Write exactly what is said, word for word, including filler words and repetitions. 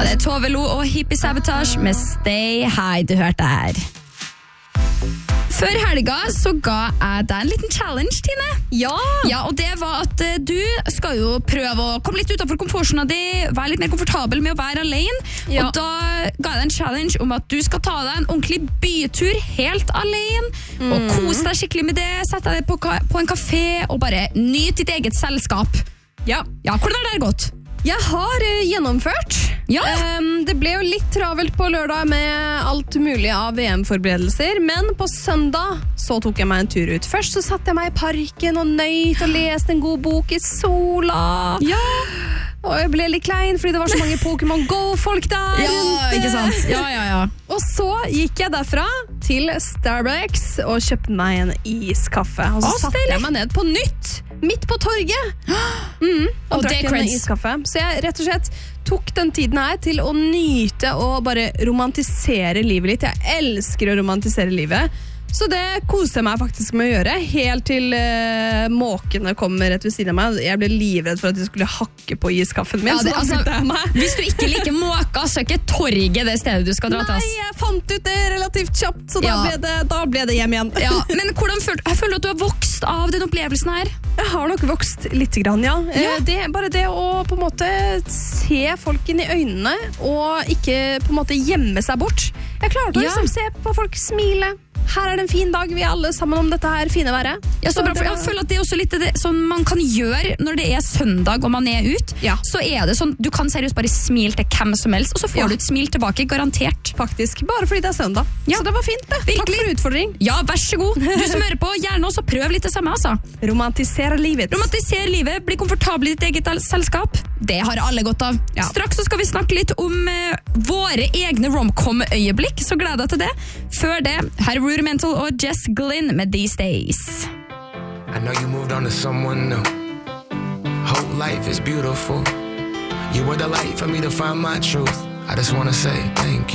det er Tove Lo og Hippie Sabotage med Stay High du hørte her. Før helga så ga jeg deg en liten challenge, Tine. Ja! Ja, og det var at uh, du skal jo prøve å komme litt utenfor komfortzonen din, være litt mer komfortabel med å være alene. Ja. Og da ga jeg deg en challenge om at du skal ta deg en ordentlig bytur helt alene, mm. og kose deg skikkelig med det, sette deg på, på en kafé og bare nyte ditt eget selskap. Ja. Ja, hvordan har det gått? Jeg har uh, gjennomført. Ja. Um, det ble jo litt travelt på lørdag med alt mulig av V M-forberedelser, men på søndag så tok jeg meg en tur ut. Først så satt jeg meg i parken og nøyt og leste en god bok i sola. Ja. Og jeg ble litt klein fordi det var så mange Pokémon Go-folk der. Ja, ikke sant? Ja, ja, ja. Og så gikk jeg derfra til Starbucks og kjøpte meg en iskaffe. Og så Å, satte jeg meg ned på nytt, midt på torget. Mm, og Og drakk det er en creds. iskaffe. Så jeg rett og slett tok den tiden her til å nyte og bare romantisere livet litt. Jeg elsker å romantisere livet. Så det koste jeg meg faktisk med å gjøre, helt til uh, måkene kommer rett ved siden av meg. Jeg ble livredd for at de skulle hakke på iskaffen min, Ja, det, så da altså, fulgte jeg meg. hvis du ikke liker måka, så er ikke torget det stedet du skal dra til. Nei, ass. jeg fant ut det relativt kjapt, så da, Ja. ble, det, da ble det hjem igjen. Ja, men hvordan føler, jeg føler at du har vokst av den opplevelsen her. Jeg har nok vokst litt grann, ja. Ja. Eh, Det, bare det å på en måte se folk inn i øynene, og ikke på en måte gjemme seg bort. Jeg klarte å Ja. liksom se på folk smile. Her er det en fin dag, vi er alle sammen om dette her fine været. Ja, så bra, for det jeg var- føler at det er også litt det som man kan gjøre når det er søndag og man er ut. Ja. Så er det sånn, du kan seriøst bare smile til hvem som helst, og så får Ja. du et smil tilbake, garantert. Faktisk, bare fordi det er søndag. Ja. Så det var fint det. Takk Virkelig. for utfordring. Ja, vær så god. Du som hører på, gjerne også prøv litt det samme, altså. Romantisere livet. Romantiser livet, bli komfortabel i ditt eget el- selskap. Det har alle godt av. Ja. Straks så skal vi snakke litt om eh, våre egne romcom-øyeblikk, så gleder jeg til det. Før det, her er Rudimental og Jess Glynn med These Days. I know you moved on to someone new. Whole life is beautiful. You were the light for me to find my truth. I just wanna say thank you.